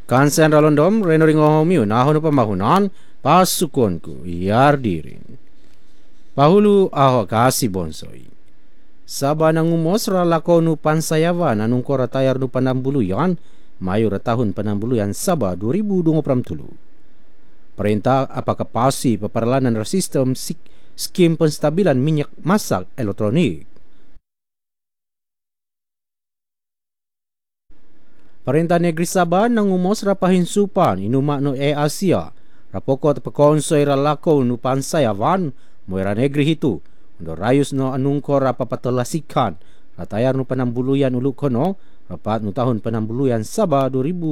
Kansen ralondom renoring homiu nahon pamahunan pasukonku yardirin. Pahulu aho kasi bonsoi. Saba nang umos ralako nu pansayawan anung kora tayar nu panambuluyan mayo tahun panambuluyan Saba 2023. Perintah apakah pasi peperlanan sistem skim penstabilan minyak masak elektronik. Perintah Negeri Sabah nang umos rapahin supan inumak no Asia rapokot pekonsoi ralako nu pansayawan moira negeri itu untuk rayus no anungkor rapapatelasikan ratayar nu panambuluyan ulu kono rapat nu tahun panambuluyan Sabah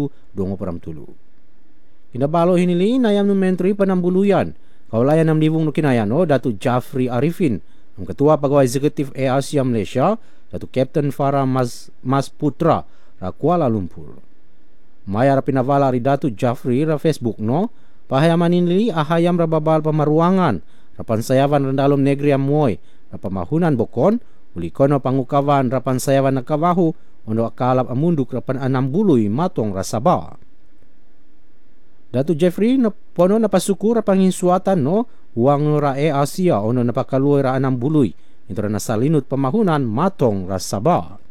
2023. Kinabalo hinili nayam nu menteri panambuluyan kaulayan nam livung nu kinayano Datuk Jafri Arifin ang ketua pegawai eksekutif Asia Malaysia Datuk Kapten Farah Mas Putra ra Kuala Lumpur. Mayar pinavala ri Datuk Jafri ra Facebook no pahayaman ini ahayam ra babal pamaruangan ra pansayawan randalom negeri amoy ra pamahunan bokon uli kono pangukawan ra pansayawan nakabahu ondo akalap amunduk ra pananambului matong ra Sabah. Datuk Jeffrey pono napasuku ra panginsuatan no uang ra Asia ono napakaluoy ra anambului intro nasalinut pamahunan matong ra Sabah.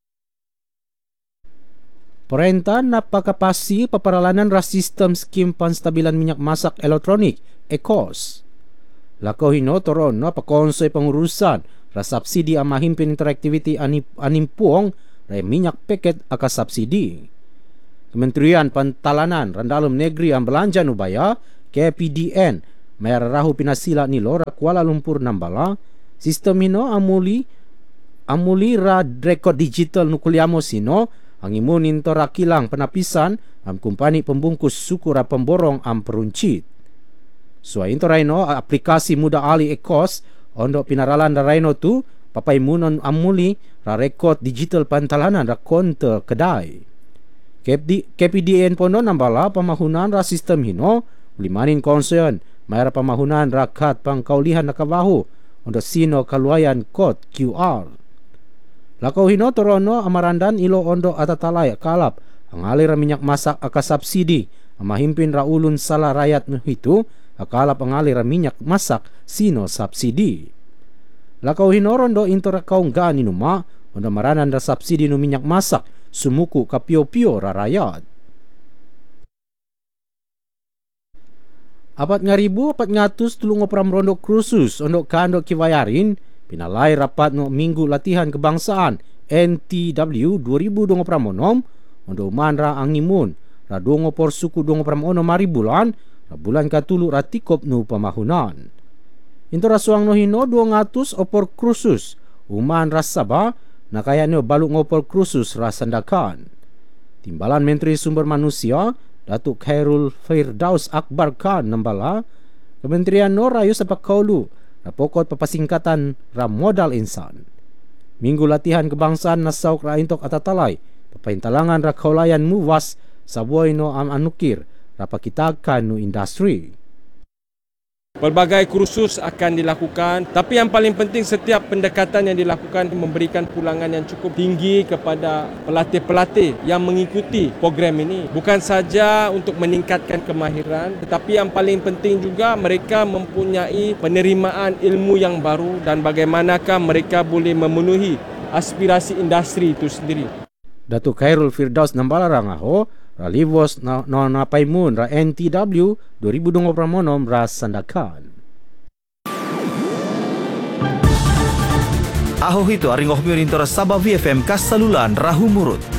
Perintah napakapasi peperalanan sistem skim penstabilan minyak masak elektronik ECOS. Lako hino toron no pakonsoi pengurusan subsidi amahimpin interaktiviti animpuong minyak paket aka subsidi. Kementerian Pentalanan Randalum Negeri ang belanja nubaya KPDN mayarahu pinasila ni Lora Kuala Lumpur nambala sistem hino amuli ra rekod digital nukuliamo sino ang imunin to rakilang penapisan am kumpani pembungkus suku ra pemborong am peruncit. So into raino aplikasi muda ali ECOS ondo pinaralan da raino tu papai munon amuli ra rekod digital pantalanan ra konte kedai. KPDN pono nambala pamahunan ra sistem hino limanin concern mayar pamahunan rakat pangkaulihan nakabahu ondo sino kaluayan kod QR. Lakau hino torono amarandan ilo ondo atatalay kalap ang alir minyak masak aka subsidi amahimpin ra ulun sala rakyat itu akalap ang alir minyak masak sino subsidi. Lakau hino rondo intorakau gani numa ondo maranan ra subsidi no minyak masak sumuku kapio-pio ra rakyat. 4.430 rondo krusus ondo kando kiwayarin pinalay rapat no minggu latihan kebangsaan NTW 2026 ondo manra ang imun ra dongo por suku dongo pramono mari bulan ra bulan katulu ratikop no pamahunan. Into rasuang no hino 200 opor krusus uman ra Sabah nakaya no baluk ngopor krusus ra sandakan. Timbalan Menteri Sumber Manusia Datuk Khairul Firdaus Akbar Khan nambala Kementerian no rayu sapakaulu pokot papasingkatan ra modal insan. Minggu latihan kebangsaan nasauk ra intok atatalay papaintalangan ra kaulayan muwas sabuai no am anukir ra pakitakan no industri. Pelbagai kursus akan dilakukan, tapi yang paling penting setiap pendekatan yang dilakukan memberikan pulangan yang cukup tinggi kepada pelatih-pelatih yang mengikuti program ini. Bukan saja untuk meningkatkan kemahiran, tetapi yang paling penting juga mereka mempunyai penerimaan ilmu yang baru dan bagaimanakah mereka boleh memenuhi aspirasi industri itu sendiri. Datuk Khairul Firdaus nambala rangaho Ralivos na napaimun ra NTW 2026 ra sandakan. Aho hito aring ohmiurin tora Sabah VFM kasalulan rahu murut.